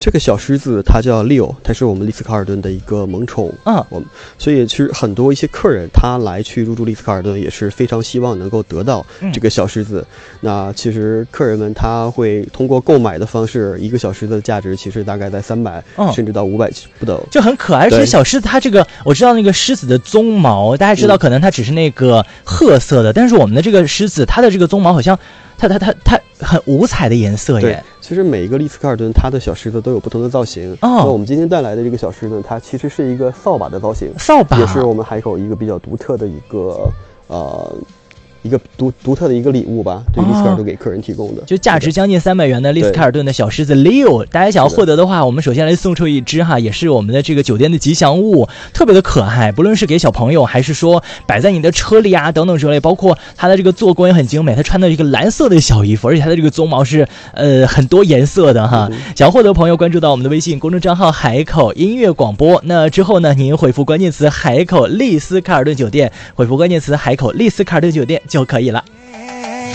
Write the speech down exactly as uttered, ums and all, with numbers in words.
这个小狮子它叫 Leo， 它是我们丽思卡尔顿的一个萌宠。 嗯， 我们所以其实很多一些客人他来去入住丽思卡尔顿也是非常希望能够得到这个小狮子。嗯、那其实客人们他会通过购买的方式，一个小狮子的价值其实大概在三百、嗯、甚至到五百不等， 就很可爱。而且小狮子它这个我知道那个狮子的鬃毛，大家知道可能它只是那个褐色的，嗯、但是我们的这个狮子它的这个鬃毛好像它它它它很五彩的颜色耶。 对，其实每一个丽思卡尔顿它的小狮子都有不同的造型。哦，那我们今天带来的这个小狮子，它其实是一个扫把的造型， 扫把也是我们海口一个比较独特的一个呃。一个独独特的一个礼物吧，对丽思卡尔顿给客人提供的， 就价值将近三百元的丽思卡尔顿的小狮子 Leo， 大家想要获得的话，我们首先来送出一只哈，也是我们的这个酒店的吉祥物，特别的可爱，不论是给小朋友，还是说摆在你的车里啊等等之类，包括它的这个做工也很精美，它穿的一个蓝色的小衣服，而且它的这个鬃毛是呃很多颜色的哈。嗯、想要获得朋友关注到我们的微信公众账号海口音乐广播，那之后呢，您回复关键词海口丽思卡尔顿酒店，回复关键词海口丽思卡尔顿酒店就可以了。